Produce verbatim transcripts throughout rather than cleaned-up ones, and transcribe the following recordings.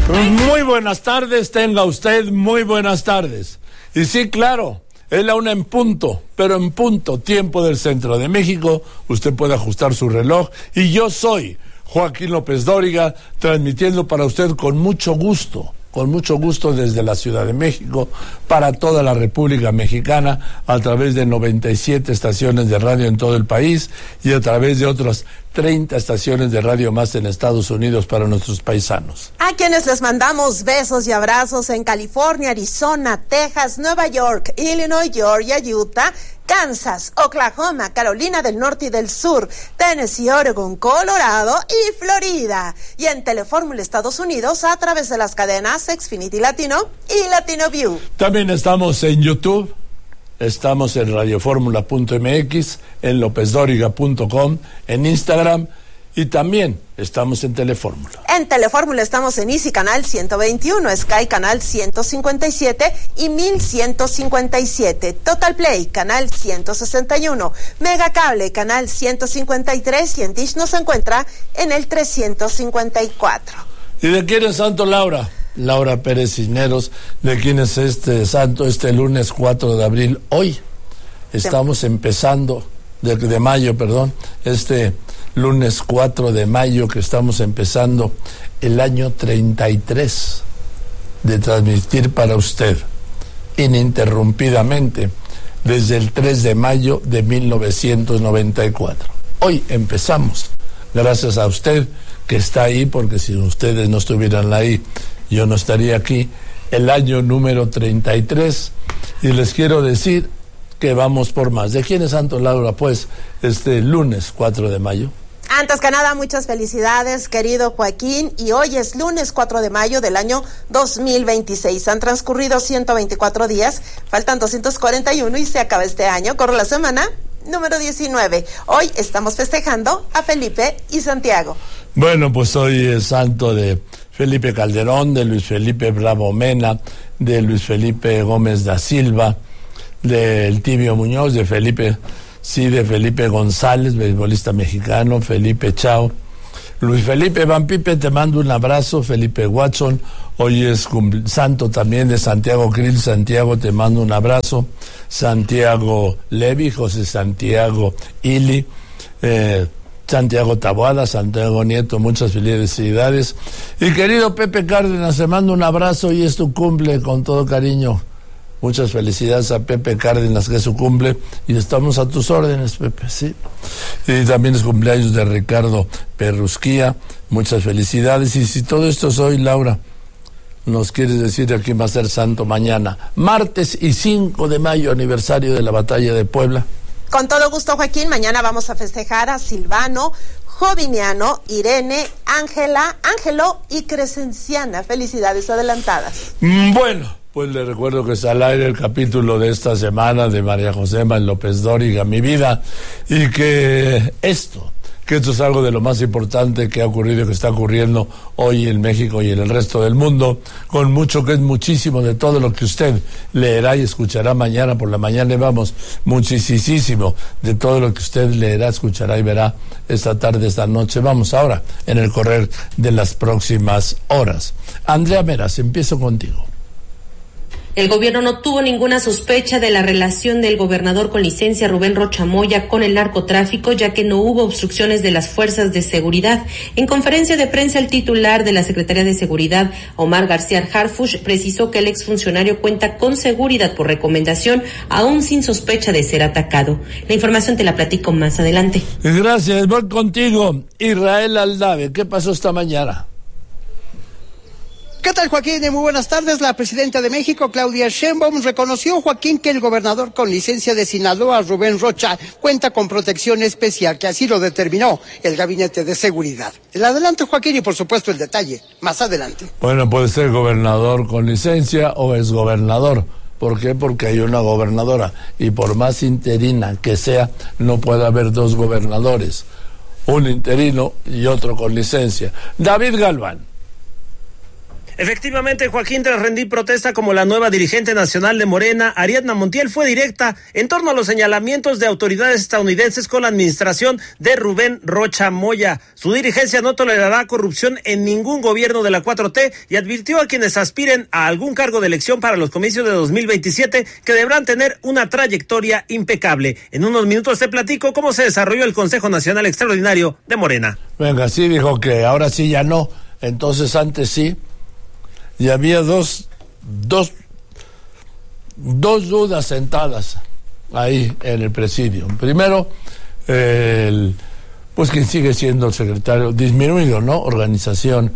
Muy buenas tardes, tenga usted muy buenas tardes. Y sí, claro, es la una en punto, pero en punto, tiempo del centro de México, usted puede ajustar su reloj. Y yo soy Joaquín López Dóriga, transmitiendo para usted con mucho gusto, con mucho gusto desde la Ciudad de México, para toda la República Mexicana, a través de noventa y siete estaciones de radio en todo el país y a través de otras treinta estaciones de radio más en Estados Unidos para nuestros paisanos. A quienes les mandamos besos y abrazos en California, Arizona, Texas, Nueva York, Illinois, Georgia, Utah, Kansas, Oklahoma, Carolina del Norte y del Sur, Tennessee, Oregon, Colorado y Florida. Y en Telefórmula Estados Unidos a través de las cadenas Xfinity Latino y Latino View. También estamos en YouTube, estamos en radioformula punto m x, en lopez dóriga punto com, en Instagram y también estamos en Telefórmula. En Telefórmula estamos en Easy Canal ciento veintiuno, Sky Canal ciento cincuenta y siete y mil ciento cincuenta y siete, Total Play Canal ciento sesenta y uno, Mega Cable Canal ciento cincuenta y tres y en Dish nos encuentra en el trescientos cincuenta y cuatro. ¿Y de quién es santo, Laura? Laura Pérez Cisneros. ¿De quién es este santo este lunes cuatro de abril? Hoy estamos empezando, de, de mayo, perdón, este lunes cuatro de mayo que estamos empezando el año treinta y tres de transmitir para usted ininterrumpidamente desde el tres de mayo de mil novecientos noventa y cuatro. Hoy empezamos, gracias a usted que está ahí, porque si ustedes no estuvieran ahí, yo no estaría aquí, el año número treinta y tres, y les quiero decir que vamos por más. ¿De quién es santo, Laura? Pues este lunes cuatro de mayo. Antes que nada, muchas felicidades, querido Joaquín, y hoy es lunes cuatro de mayo del año dos mil veintiséis. Han transcurrido ciento veinticuatro días, faltan doscientos cuarenta y uno y se acaba este año. Corre la semana número diecinueve. Hoy estamos festejando a Felipe y Santiago. Bueno, pues hoy es santo de Felipe Calderón, de Luis Felipe Bravo Mena, de Luis Felipe Gómez da Silva, del Tibio Muñoz, de Felipe, sí, de Felipe González, beisbolista mexicano, Felipe Chao, Luis Felipe Van Pipe, te mando un abrazo, Felipe Watson, hoy es santo también de Santiago Krill, Santiago, te mando un abrazo, Santiago Levi, José Santiago Ili, eh, Santiago Taboada, Santiago Nieto, muchas felicidades. Y querido Pepe Cárdenas, te mando un abrazo y es tu cumple con todo cariño. Muchas felicidades a Pepe Cárdenas, que es su cumple, y estamos a tus órdenes, Pepe, sí. Y también es cumpleaños de Ricardo Perrusquía, muchas felicidades. Y si todo esto es hoy, Laura, nos quieres decir a quién va a ser santo mañana, martes y cinco de mayo, aniversario de la batalla de Puebla. Con todo gusto, Joaquín, mañana vamos a festejar a Silvano, Joviniano, Irene, Ángela, Ángelo y Crescenciana. Felicidades adelantadas. Bueno, pues le recuerdo que está al aire el capítulo de esta semana de María José López Dóriga, Mi Vida, y que esto, que esto es algo de lo más importante que ha ocurrido y que está ocurriendo hoy en México y en el resto del mundo, con mucho que es muchísimo de todo lo que usted leerá y escuchará mañana por la mañana, y vamos, muchísimo de todo lo que usted leerá, escuchará y verá esta tarde, esta noche. Vamos ahora en el correr de las próximas horas. Andrea Meras, empiezo contigo. El gobierno no tuvo ninguna sospecha de la relación del gobernador con licencia Rubén Rocha Moya con el narcotráfico, ya que no hubo obstrucciones de las fuerzas de seguridad. En conferencia de prensa, el titular de la Secretaría de Seguridad, Omar García Harfuch, precisó que el exfuncionario cuenta con seguridad por recomendación, aún sin sospecha de ser atacado. La información te la platico más adelante. Gracias, voy contigo. Israel Aldave, ¿qué pasó esta mañana? ¿Qué tal, Joaquín? Muy buenas tardes. La presidenta de México, Claudia Sheinbaum, reconoció, Joaquín, que el gobernador con licencia de Sinaloa, Rubén Rocha, cuenta con protección especial, que así lo determinó el Gabinete de Seguridad. El adelante, Joaquín, y por supuesto el detalle, más adelante. Bueno, puede ser gobernador con licencia o es gobernador. ¿Por qué? Porque hay una gobernadora, y por más interina que sea, no puede haber dos gobernadores, un interino y otro con licencia. David Galván. Efectivamente, Joaquín, tras rendir protesta como la nueva dirigente nacional de Morena, Ariadna Montiel fue directa en torno a los señalamientos de autoridades estadounidenses con la administración de Rubén Rocha Moya. Su dirigencia no tolerará corrupción en ningún gobierno de la cuatro T y advirtió a quienes aspiren a algún cargo de elección para los comicios de dos mil veintisiete que deberán tener una trayectoria impecable. En unos minutos te platico cómo se desarrolló el Consejo Nacional Extraordinario de Morena. Venga, sí, dijo que ahora sí ya no, entonces antes sí. Y había dos, dos, dos dudas sentadas ahí en el presidio. Primero, el, pues quien sigue siendo el secretario, disminuido, ¿no? Organización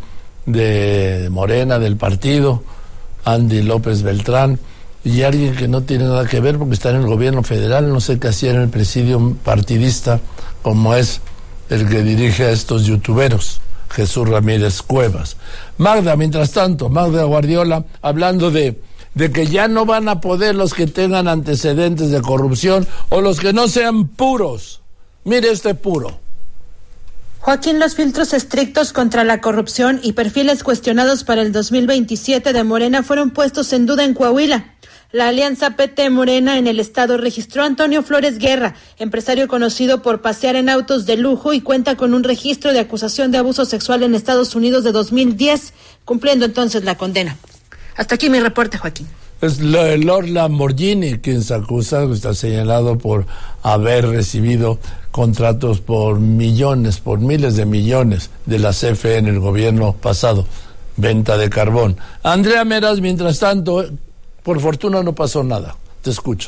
de Morena, del partido, Andy López Beltrán, y alguien que no tiene nada que ver porque está en el gobierno federal, no sé qué hacía en el presidio partidista, como es el que dirige a estos youtuberos. Jesús Ramírez Cuevas. Magda, mientras tanto, Magda Guardiola, hablando de, de que ya no van a poder los que tengan antecedentes de corrupción o los que no sean puros. Mire este puro. Joaquín, los filtros estrictos contra la corrupción y perfiles cuestionados para el dos mil veintisiete de Morena fueron puestos en duda en Coahuila. La alianza P T Morena en el estado registró a Antonio Flores Guerra, empresario conocido por pasear en autos de lujo y cuenta con un registro de acusación de abuso sexual en Estados Unidos de dos mil diez, cumpliendo entonces la condena. Hasta aquí mi reporte, Joaquín. Es el Lord Lamborghini quien se acusa, está señalado por haber recibido contratos por millones, por miles de millones de la C F E en el gobierno pasado, venta de carbón. Andrea Meras, mientras tanto, por fortuna no pasó nada. Te escucho.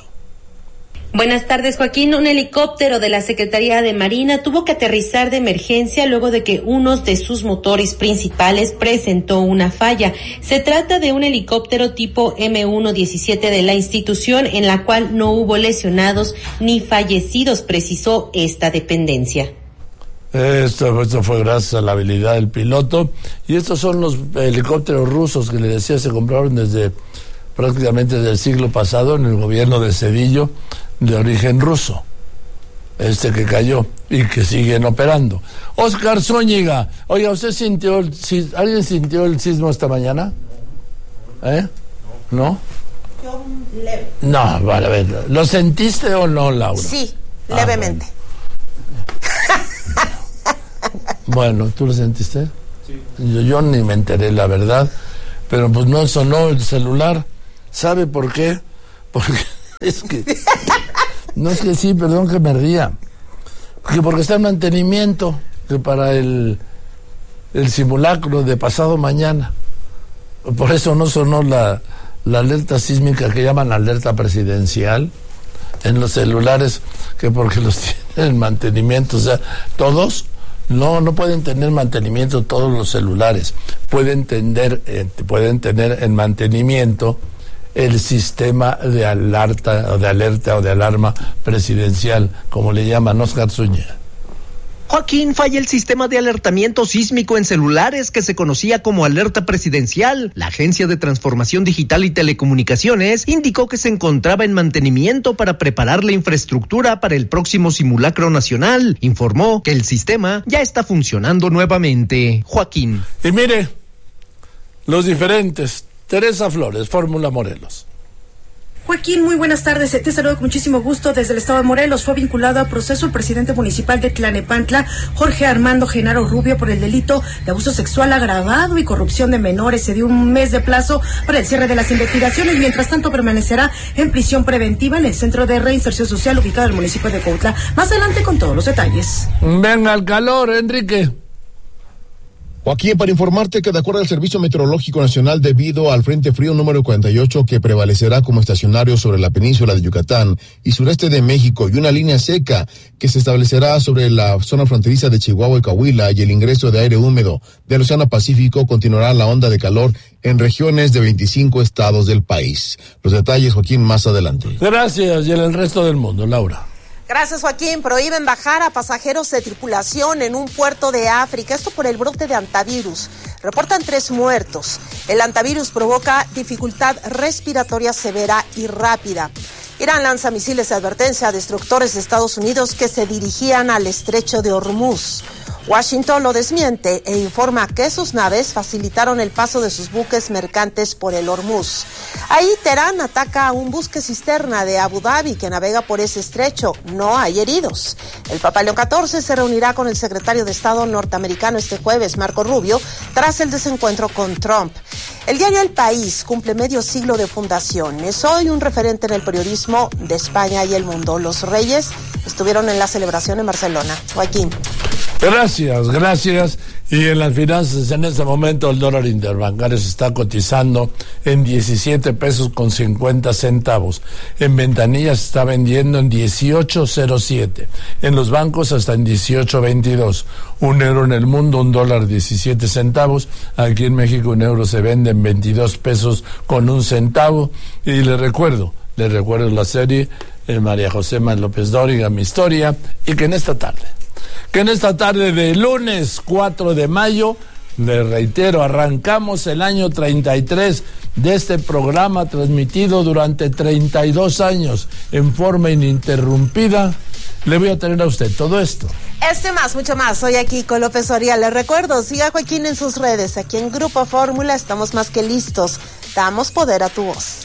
Buenas tardes, Joaquín. Un helicóptero de la Secretaría de Marina tuvo que aterrizar de emergencia luego de que uno de sus motores principales presentó una falla. Se trata de un helicóptero tipo eme uno diecisiete de la institución, en la cual no hubo lesionados ni fallecidos, precisó esta dependencia. Esto, esto fue gracias a la habilidad del piloto. Y estos son los helicópteros rusos que le decía se compraron desde prácticamente del siglo pasado en el gobierno de Cedillo, de origen ruso, este que cayó y que siguen operando. Oscar Zúñiga, oiga, ¿usted sintió el, si, alguien sintió el sismo esta mañana? ¿Eh? ¿No? Yo leve. No, vale, a ver, ¿lo sentiste o no, Laura? Sí, ah, levemente. Bueno. Bueno, ¿tú lo sentiste? Sí. Yo, yo ni me enteré, la verdad, pero pues no sonó el celular. ¿Sabe por qué? Porque es que... No es que sí, perdón que me ría. Porque, porque está en mantenimiento, que para el, el simulacro de pasado mañana. Por eso no sonó la, la alerta sísmica que llaman alerta presidencial en los celulares, que porque los tienen en mantenimiento. O sea, todos... No, no pueden tener mantenimiento todos los celulares. Pueden tener, eh, pueden tener en mantenimiento el sistema de alerta o de alerta o de alarma presidencial, como le llaman. Oscar Zúñiga. Joaquín, falla el sistema de alertamiento sísmico en celulares que se conocía como alerta presidencial. La Agencia de Transformación Digital y Telecomunicaciones indicó que se encontraba en mantenimiento para preparar la infraestructura para el próximo simulacro nacional. Informó que el sistema ya está funcionando nuevamente. Joaquín. Y mire, los diferentes. Teresa Flores, Fórmula Morelos. Joaquín, muy buenas tardes. Te saludo con muchísimo gusto desde el estado de Morelos. Fue vinculado a proceso el presidente municipal de Tlanepantla, Jorge Armando Genaro Rubio, por el delito de abuso sexual agravado y corrupción de menores. Se dio un mes de plazo para el cierre de las investigaciones. Mientras tanto, permanecerá en prisión preventiva en el Centro de Reinserción Social ubicado en el municipio de Cuautla. Más adelante con todos los detalles. Venga al calor, Enrique. Joaquín, para informarte que de acuerdo al Servicio Meteorológico Nacional, debido al Frente Frío número cuarenta y ocho que prevalecerá como estacionario sobre la península de Yucatán y sureste de México, y una línea seca que se establecerá sobre la zona fronteriza de Chihuahua y Coahuila, y el ingreso de aire húmedo del Océano Pacífico, continuará la onda de calor en regiones de veinticinco estados del país. Los detalles, Joaquín, más adelante. Gracias, y en el resto del mundo, Laura. Gracias, Joaquín. Prohíben bajar a pasajeros de tripulación en un puerto de África, esto por el brote de hantavirus. Reportan tres muertos. El hantavirus provoca dificultad respiratoria severa y rápida. Irán lanza misiles de advertencia a destructores de Estados Unidos que se dirigían al estrecho de Hormuz. Washington lo desmiente e informa que sus naves facilitaron el paso de sus buques mercantes por el Hormuz. Ahí Teherán ataca a un buque cisterna de Abu Dhabi que navega por ese estrecho. No hay heridos. El Papa León catorce se reunirá con el secretario de Estado norteamericano este jueves, Marco Rubio, tras el desencuentro con Trump. El diario El País cumple medio siglo de fundación. Es hoy un referente en el periodismo de España y el mundo. Los Reyes estuvieron en la celebración en Barcelona. Joaquín. Gracias, gracias. Y en las finanzas, en este momento el dólar interbancario se está cotizando en diecisiete pesos con cincuenta centavos. En ventanillas se está vendiendo en dieciocho cero siete. En los bancos hasta en dieciocho veintidós. Un euro en el mundo, un dólar diecisiete centavos. Aquí en México un euro se vende en veintidós pesos con un centavo. Y le recuerdo, le recuerdo la serie eh, María José Más López Dóriga, Mi Historia, y que en esta tarde, que en esta tarde de lunes cuatro de mayo, le reitero, arrancamos el año treinta y tres de este programa transmitido durante treinta y dos años en forma ininterrumpida. Le voy a tener a usted todo esto. Este más, mucho más. Soy aquí con López Oria. Les recuerdo, siga a Joaquín en sus redes. Aquí en Grupo Fórmula estamos más que listos. Damos poder a tu voz.